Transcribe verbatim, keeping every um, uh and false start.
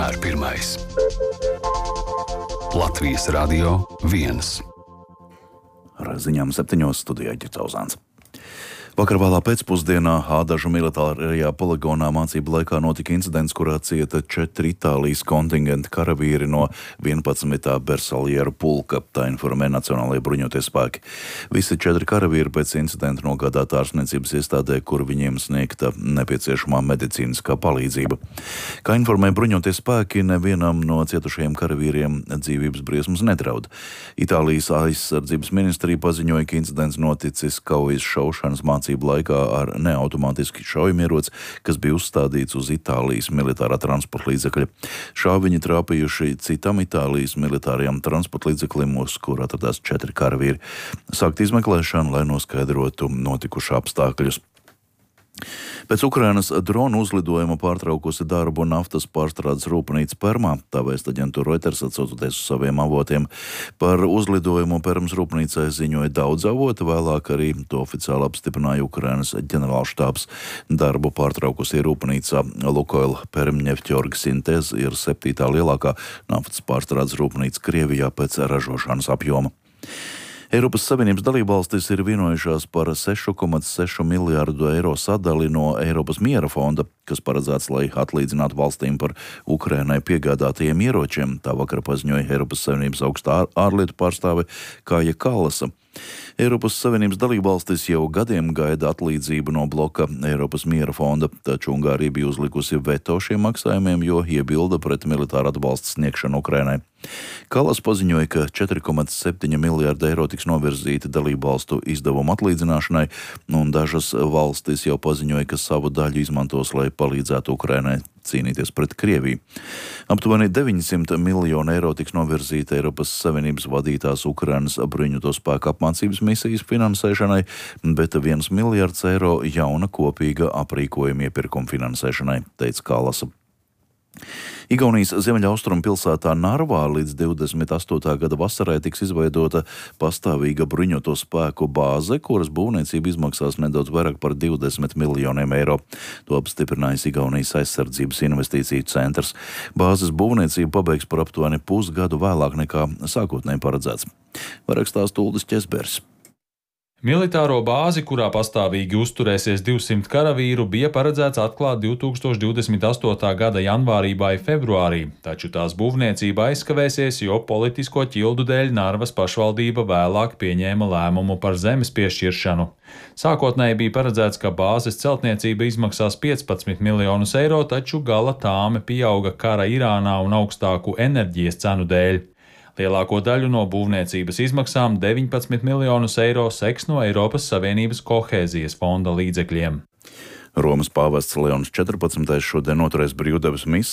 vienmēr pirmais. Latvijas Radio viens. Ar ziņām septiņos studijā Ģercauzāns. Vakar vēlā pēcpusdienā Ādažu militārajā poligonā mācību laikā notika incidents, kurā cieta četri Itālijas kontingenta karavīri no vienpadsmitā Bersalieru pulka, tā informē Nacionālajie bruņotie spēki. Visi četri karavīri pēc incidenta nogādāti ārstniecības iestādē, kur viņiem sniegta nepieciešamā medicīniskā palīdzība. Kā informē bruņotie spēki, nevienam no cietušajiem karavīriem dzīvības briesmas nedraud. Itālijas aizsardzības ministrija paziņoja, ka incidents noticis kaujas šaušanas mācību laikā ar neautomātiski šaujamieroci, kas bija uzstādīts uz Itālijas militārā transporta līdzekļa. Šāviņi trāpījuši citam Itālijas militārajam transporta līdzeklim, uz kur atradās četri karavīri. Sākt izmeklēšanu, lai noskaidrotu notikušā apstākļus. Pēc Ukrainas dronu uzlidojuma pārtraukusi darbu naftas pārstrādes rūpnīca Permā, tā vēsta aģentūra Reuters atsaucoties uz saviem avotiem. Par uzlidojumu Permas rūpnīcai ziņoja daudz avotu, vēlāk arī to oficiāli apstiprināja Ukrainas ģenerālštābs. Darbu pārtraukusi rūpnīca Lukoil Permņefķorga Sintēz ir septītā lielākā naftas pārstrādes rūpnīca Krievijā pēc ražošanas apjoma. Eiropas Savienības dalībvalstis ir vienojušās par seši komats seši miljārdu eiro sadali no Eiropas miera fonda, kas paredzēts, lai atlīdzinātu valstīm par Ukrainai piegādātajiem ieročiem. Tā vakar paziņoja Eiropas Savienības augstā ārlietu pārstāve Kāja Kallasa. Eiropas Savienības dalībvalstis jau gadiem gaida atlīdzību no bloka Eiropas miera fonda, taču Ungārija bija uzlikusi veto šiem maksājumiem, jo iebilda pret militāru atbalstu sniegšanu Ukrainai. Kallas paziņoja, ka četri komats septiņi miljārdi eiro tiks novirzīti dalībvalstu izdevumu atlīdzināšanai, un dažas valstis jau paziņoja, ka savu daļu izmantos, lai palīdzētu Ukrainai cīnīties pret Krieviju. Aptuveni deviņsimt miljoni eiro tiks novirzīti Eiropas Savienības vadītās Ukrainas bruņoto spēku apmācības misijas finansēšanai, bet viens miljards eiro jauna kopīga aprīkojuma iepirkuma finansēšanai, teica Kallasa. Igaunijas ziemeļaustrumu pilsētā Narvā līdz divdesmit astotā gada vasarai tiks izveidota pastāvīga bruņoto spēku bāze, kuras būvniecība izmaksās nedaudz vairāk par divdesmit miljoniem eiro. To apstiprinājis Igaunijas aizsardzības investīciju centrs. Bāzes būvniecību pabeigs par aptuveni pusgadu vēlāk nekā sākotnēji paredzēts. Vairāk stāsta Uldis Česbergs. Militāro bāzi, kurā pastāvīgi uzturēsies divsimt karavīru, bija paredzēts atklāt divtūkstoš divdesmit astotā gada janvārī vai februārī, taču tās būvniecība aizkavēsies, jo politisko ķildu dēļ Narvas pašvaldība vēlāk pieņēma lēmumu par zemes piešķiršanu. Sākotnēji bija paredzēts, ka bāzes celtniecība izmaksās piecpadsmit miljonus eiro, taču gala tāme pieauga kara Irānā un augstāku enerģijas cenu dēļ. Lielāko daļu no būvniecības izmaksām deviņpadsmit miljonus eiro seks no Eiropas Savienības kohēzijas fonda līdzekļiem. Romas pāvests Leons četrpadsmitais šodien noturēs brīvdevas misi